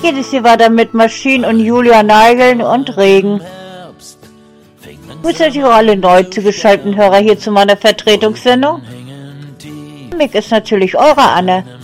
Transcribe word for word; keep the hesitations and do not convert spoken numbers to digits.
geht es hier weiter mit Maschinen und Julia Neigeln und Regen. Grüß euch auch alle neu zugeschalteten Hörer hier zu meiner Vertretungssendung. Mick ist natürlich eure Anne.